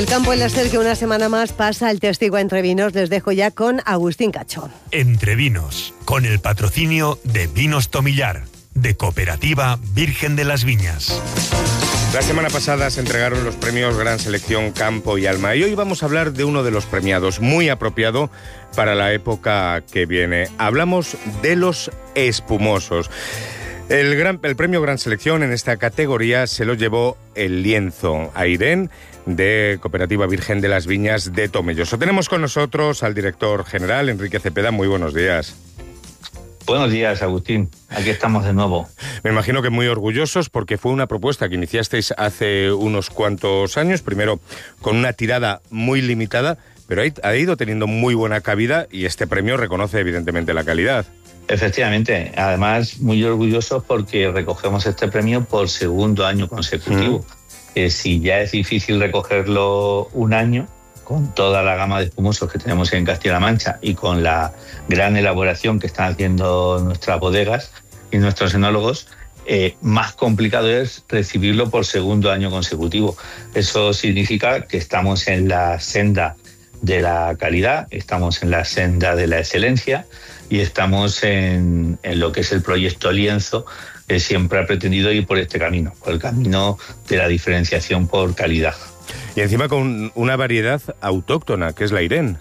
El campo en la SER, que una semana más pasa el testigo a Entre Vinos. Les dejo ya con Agustín Cacho. Entre Vinos, con el patrocinio de Vinos Tomillar, de Cooperativa Virgen de las Viñas. La semana pasada se entregaron los premios Gran Selección Campo y Alma y hoy vamos a hablar de uno de los premiados, muy apropiado para la época que viene. Hablamos de los espumosos. El premio Gran Selección en esta categoría se lo llevó el lienzo Airén de Cooperativa Virgen de las Viñas de Tomelloso. Tenemos con nosotros al director general, Enrique Cepeda. Muy buenos días. Buenos días, Agustín. Aquí estamos de nuevo. Me imagino que muy orgullosos porque fue una propuesta que iniciasteis hace unos cuantos años, primero con una tirada muy limitada, pero ha ido teniendo muy buena cabida y este premio reconoce evidentemente la calidad. Efectivamente, además muy orgullosos porque recogemos este premio por segundo año consecutivo. Si ya es difícil recogerlo un año, con toda la gama de espumosos que tenemos en Castilla-La Mancha y con la gran elaboración que están haciendo nuestras bodegas y nuestros enólogos, más complicado es recibirlo por segundo año consecutivo. Eso significa que estamos en la senda de la calidad, estamos en la senda de la excelencia y estamos en lo que es el proyecto Lienzo, que siempre ha pretendido ir por este camino, por el camino de la diferenciación por calidad. Y encima con una variedad autóctona, que es la Airén.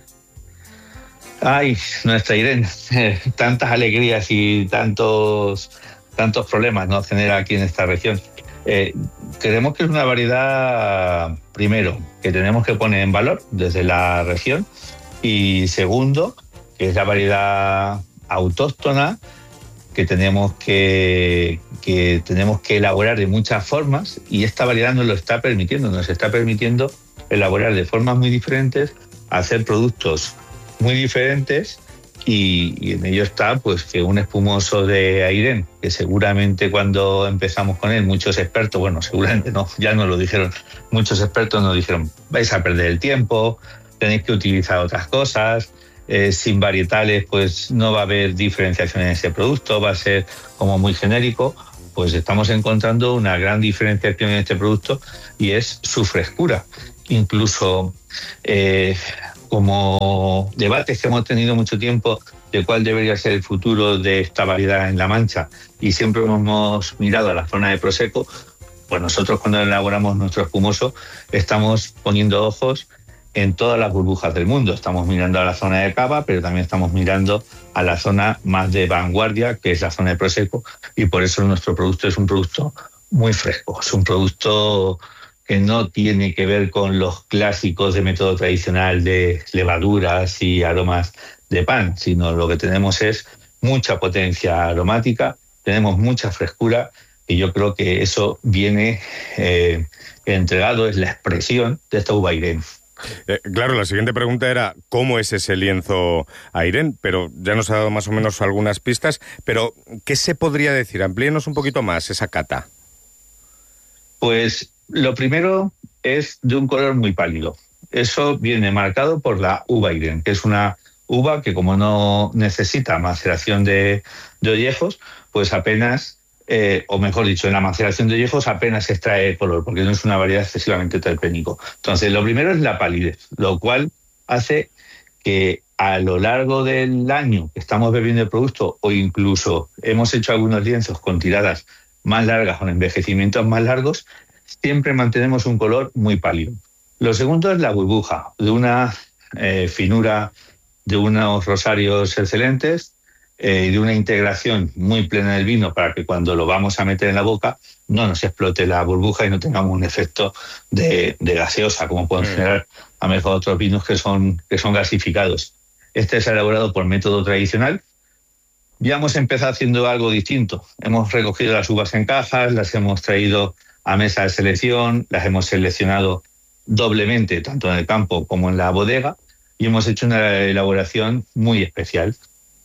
Ay, nuestra Airén, tantas alegrías y tantos problemas nos genera aquí en esta región. Creemos que es una variedad, primero, que tenemos que poner en valor desde la región, y segundo, que es la variedad autóctona que tenemos que elaborar de muchas formas, y esta variedad nos está permitiendo elaborar de formas muy diferentes, hacer productos muy diferentes, y en ello está pues que un espumoso de Airén, que seguramente cuando empezamos con él muchos expertos, bueno, seguramente no, ya nos lo dijeron, muchos expertos nos dijeron, vais a perder el tiempo, tenéis que utilizar otras cosas, sin varietales pues no va a haber diferenciación en ese producto, va a ser como muy genérico. Pues estamos encontrando una gran diferenciación en este producto y es su frescura. Incluso como debates que hemos tenido mucho tiempo de cuál debería ser el futuro de esta variedad en La Mancha, y siempre hemos mirado a la zona de Prosecco, pues nosotros cuando elaboramos nuestro espumoso estamos poniendo ojos en todas las burbujas del mundo. Estamos mirando a la zona de cava, pero también estamos mirando a la zona más de vanguardia, que es la zona de Prosecco, y por eso nuestro producto es un producto muy fresco. Es un producto que no tiene que ver con los clásicos de método tradicional de levaduras y aromas de pan, sino lo que tenemos es mucha potencia aromática, tenemos mucha frescura, y yo creo que eso viene entregado, es la expresión de esta uva Airén. Claro, la siguiente pregunta era ¿cómo es ese lienzo Airén? Pero ya nos ha dado más o menos algunas pistas, pero ¿qué se podría decir? Amplíenos un poquito más esa cata. Pues lo primero es de un color muy pálido. Eso viene marcado por la uva Airén, que es una uva que, como no necesita maceración de ollejos, pues apenas, o mejor dicho, en la maceración de ollejos apenas extrae color, porque no es una variedad excesivamente terpénico. Entonces, lo primero es la palidez, lo cual hace que a lo largo del año que estamos bebiendo el producto, o incluso hemos hecho algunos lienzos con tiradas más largas, con envejecimientos más largos, siempre mantenemos un color muy pálido. Lo segundo es la burbuja, de una finura, de unos rosarios excelentes, de una integración muy plena del vino para que cuando lo vamos a meter en la boca no nos explote la burbuja y no tengamos un efecto de gaseosa, como pueden generar a lo mejor otros vinos que son gasificados. Este es elaborado por método tradicional. Ya hemos empezado haciendo algo distinto. Hemos recogido las uvas en cajas, las hemos traído a mesa de selección, las hemos seleccionado doblemente, tanto en el campo como en la bodega, y hemos hecho una elaboración muy especial.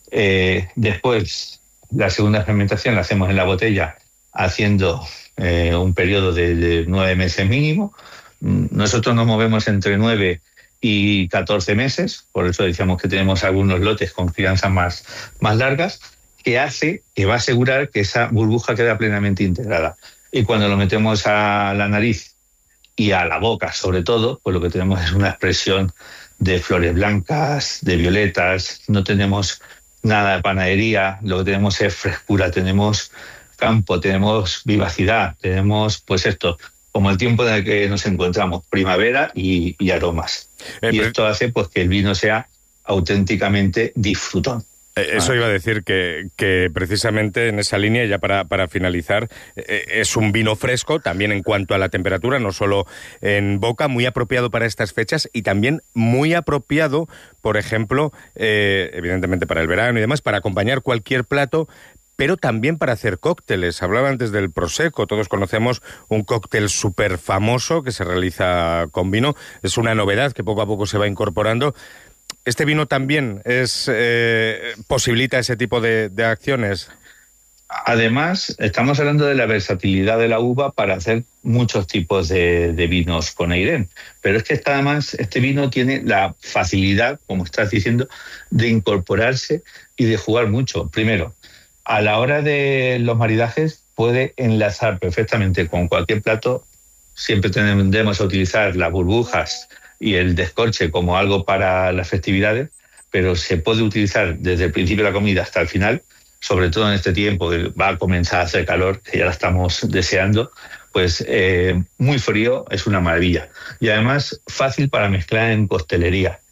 Después, la segunda fermentación la hacemos en la botella, haciendo un periodo de 9 meses mínimo. Nosotros nos movemos entre 9 y 14 meses, por eso decíamos que tenemos algunos lotes con crianzas más largas, que va a asegurar que esa burbuja queda plenamente integrada. Y cuando lo metemos a la nariz y a la boca sobre todo, pues lo que tenemos es una expresión de flores blancas, de violetas, no tenemos nada de panadería, lo que tenemos es frescura, tenemos campo, tenemos vivacidad, tenemos pues esto, como el tiempo en el que nos encontramos, primavera y aromas. Y esto hace pues que el vino sea auténticamente disfrutón. Eso iba a decir que precisamente en esa línea, ya para finalizar, es un vino fresco, también en cuanto a la temperatura, no solo en boca, muy apropiado para estas fechas y también muy apropiado, por ejemplo, evidentemente para el verano y demás, para acompañar cualquier plato, pero también para hacer cócteles. Hablaba antes del Prosecco, todos conocemos un cóctel súper famoso que se realiza con vino, es una novedad que poco a poco se va incorporando. ¿Este vino también posibilita ese tipo de acciones? Además, estamos hablando de la versatilidad de la uva para hacer muchos tipos de vinos con Eirén. Pero es que además este vino tiene la facilidad, como estás diciendo, de incorporarse y de jugar mucho. Primero, a la hora de los maridajes puede enlazar perfectamente con cualquier plato. Siempre tendemos a utilizar las burbujas y el descorche como algo para las festividades, pero se puede utilizar desde el principio de la comida hasta el final, sobre todo en este tiempo que va a comenzar a hacer calor, que ya la estamos deseando, pues muy frío, es una maravilla. Y además fácil para mezclar en coctelería.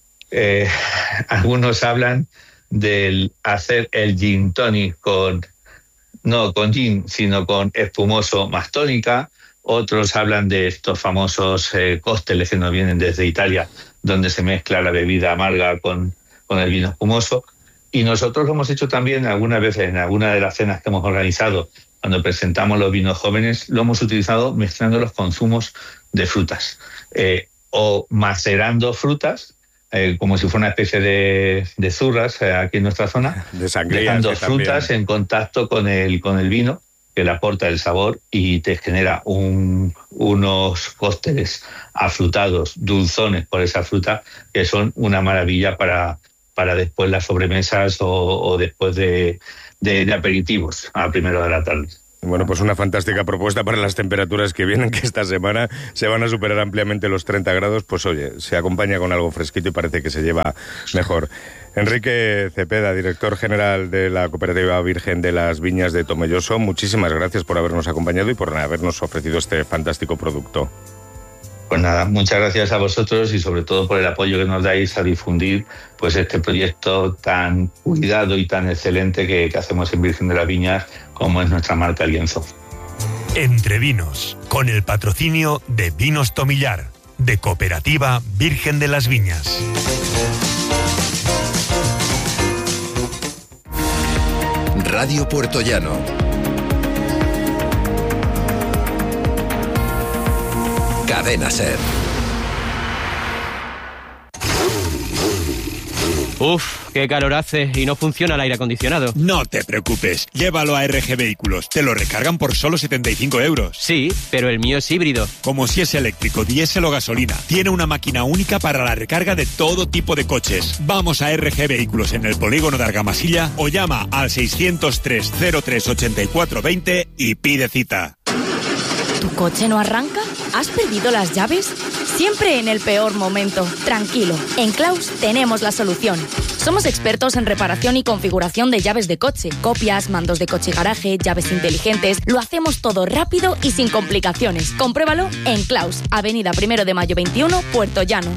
Algunos hablan del hacer el gin tonic no con gin, sino con espumoso más tónica. Otros hablan de estos famosos cócteles que nos vienen desde Italia, donde se mezcla la bebida amarga con el vino espumoso. Y nosotros lo hemos hecho también algunas veces en alguna de las cenas que hemos organizado. Cuando presentamos los vinos jóvenes, lo hemos utilizado mezclando los consumos de frutas. O macerando frutas, como si fuera una especie de zurras aquí en nuestra zona. De sangría. Dejando frutas en contacto con el vino, que le aporta el sabor y te genera unos cócteles afrutados, dulzones por esa fruta, que son una maravilla para después las sobremesas o después de aperitivos a primera de la tarde. Bueno, pues una fantástica propuesta para las temperaturas que vienen, que esta semana se van a superar ampliamente los 30 grados, pues oye, se acompaña con algo fresquito y parece que se lleva mejor. Enrique Cepeda, director general de la Cooperativa Virgen de las Viñas de Tomelloso, muchísimas gracias por habernos acompañado y por habernos ofrecido este fantástico producto. Pues nada, muchas gracias a vosotros y sobre todo por el apoyo que nos dais a difundir pues este proyecto tan cuidado y tan excelente que hacemos en Virgen de las Viñas, como es nuestra marca El Lienzo. Entre Vinos, con el patrocinio de Vinos Tomillar, de Cooperativa Virgen de las Viñas. Radio Puertollano. Cadena SER. Uf, qué calor hace y no funciona el aire acondicionado. No te preocupes, llévalo a RG Vehículos, te lo recargan por solo 75 euros. Sí, pero el mío es híbrido. Como si es eléctrico, diésel o gasolina. Tiene una máquina única para la recarga de todo tipo de coches. Vamos a RG Vehículos en el polígono de Argamasilla o llama al 603 03 84 20 y pide cita. ¿Tu coche no arranca? ¿Has perdido las llaves? Siempre en el peor momento. Tranquilo, en Claus tenemos la solución. Somos expertos en reparación y configuración de llaves de coche, copias, mandos de coche y garaje, llaves inteligentes. Lo hacemos todo rápido y sin complicaciones. Compruébalo en Claus, Avenida 1 de Mayo 21, Puerto Llano.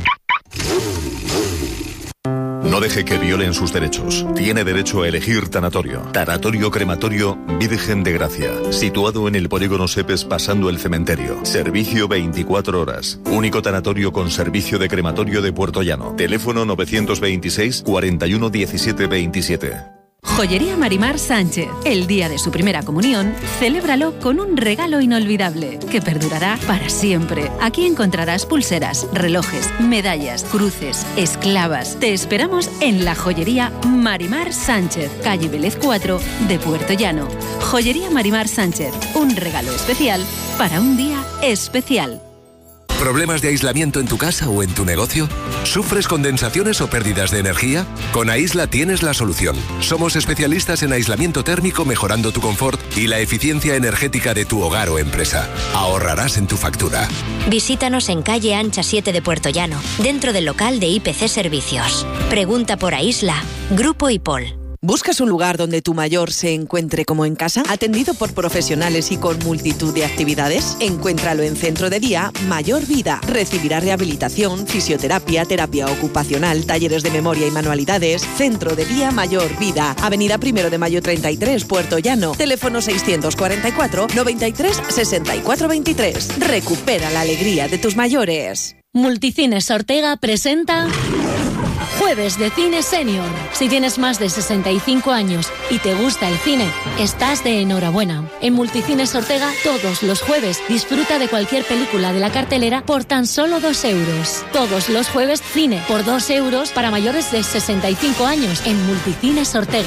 No deje que violen sus derechos. Tiene derecho a elegir tanatorio. Tanatorio Crematorio Virgen de Gracia. Situado en el polígono Sepes pasando el cementerio. Servicio 24 horas. Único tanatorio con servicio de crematorio de Puerto Llano. Teléfono 926 41 17 27. Joyería Marimar Sánchez. El día de su primera comunión, celébralo con un regalo inolvidable que perdurará para siempre. Aquí encontrarás pulseras, relojes, medallas, cruces, esclavas. Te esperamos en la Joyería Marimar Sánchez, calle Vélez 4 de Puerto Llano. Joyería Marimar Sánchez, un regalo especial para un día especial. ¿Problemas de aislamiento en tu casa o en tu negocio? ¿Sufres condensaciones o pérdidas de energía? Con Aisla tienes la solución. Somos especialistas en aislamiento térmico, mejorando tu confort y la eficiencia energética de tu hogar o empresa. Ahorrarás en tu factura. Visítanos en calle Ancha 7 de Puerto Llano, dentro del local de IPC Servicios. Pregunta por Aisla. Grupo IPOL. ¿Buscas un lugar donde tu mayor se encuentre como en casa? Atendido por profesionales y con multitud de actividades. Encuéntralo en Centro de Día Mayor Vida. Recibirá rehabilitación, fisioterapia, terapia ocupacional, talleres de memoria y manualidades. Centro de Día Mayor Vida. Avenida 1 de Mayo 33, Puerto Llano. Teléfono 644 93 64 23. Recupera la alegría de tus mayores. Multicines Ortega presenta Jueves de Cine Senior. Si tienes más de 65 años y te gusta el cine, estás de enhorabuena. En Multicines Ortega, todos los jueves, disfruta de cualquier película de la cartelera por tan solo 2 euros. Todos los jueves, cine por 2 euros para mayores de 65 años en Multicines Ortega.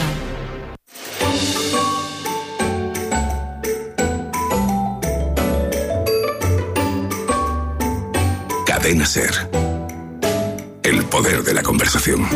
Cadena SER. El poder de la conversación.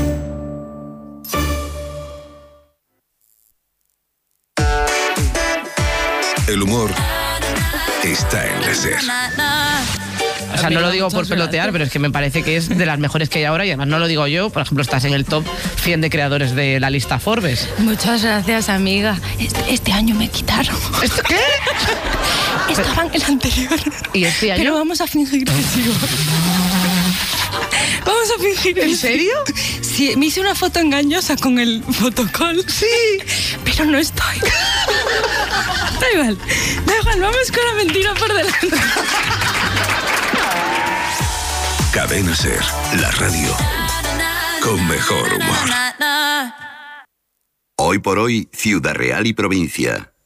El humor está en la SER. O sea, no lo digo por pelotear, pero es que me parece que es de las mejores que hay ahora y además no lo digo yo. Por ejemplo, estás en el top 100 de creadores de la lista Forbes. Muchas gracias, amiga. Este año me quitaron. ¿Qué? Estaba en el anterior. ¿Y este año? Pero vamos a fingir que sigo. Vamos a fingir. ¿En serio? Sí, me hice una foto engañosa con el fotocall. Sí. Pero no estoy. Da igual, vamos con la mentira por delante. Cadena SER, la radio con mejor humor. Hoy por hoy, Ciudad Real y provincia.